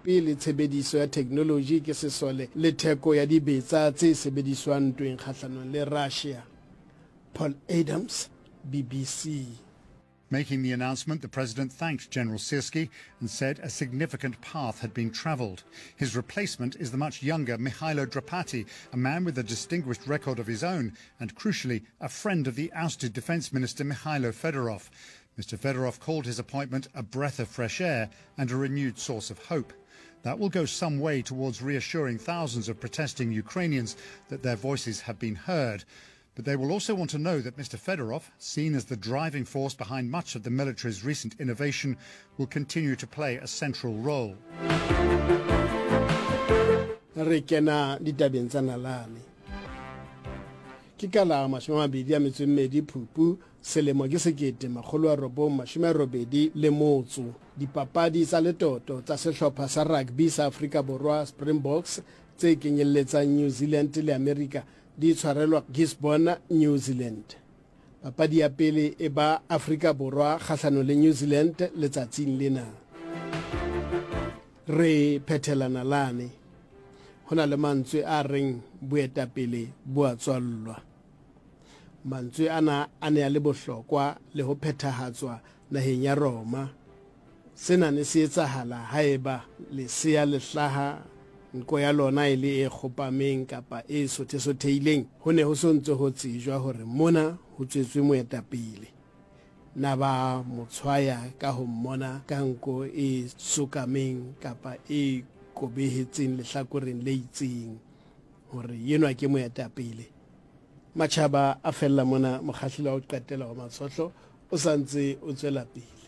pele tshebediso ya technology ke sesole le theko ya dibetsa tse sebediswang ntweng kgahlanong le Russia. Paul Adams, BBC. Making the announcement, the president thanked General Sirski and said a significant path had been travelled. His replacement is the much younger Mihailo Drapati, a man with a distinguished record of his own and, crucially, a friend of the ousted Defence Minister Mikhailo Fedorov. Mr. Fedorov called his appointment a breath of fresh air and a renewed source of hope. That will go some way towards reassuring thousands of protesting Ukrainians that their voices have been heard. But they will also want to know that Mr. Fedorov, seen as the driving force behind much of the military's recent innovation, will continue to play a central role. Re kena ditabeng tsa nalane. Ke ka la 22 Phupu selemo ke 1980 le motso. Dipapadi tsa letoto tsa sehlopha sa rugby sa Afrika Borwa Springboks tse kenyelletsang New Zealand le America di tshwarelwa Gisborne, New Zealand. Papadi ya pele e ba Afrika Borwa kgahlano le New Zealand letsatsing lena. Re phethelana lane. Hona le mantswe a reng boetapele bo a tswallwa. Mantswe ana a ne a le bohlokwa le ho phethahatswa naheng ya Roma. Sena ne se etsahala haeba lesea le hlaha nko ya lona ile e khopameng kapa e sotheileng. Ho ne ho sontse ho tsejwa hore mona ho tswetswe moetapele. Na ba motshwaya ka ho mmona ka nko e sokameng kapa e kobehetseng lehlakoreng le itseng hore yenwa ke moetapele. Matjhaba a fella mona mokgahlelo wa ho qetela wa matshotlo o santse o tswela pele.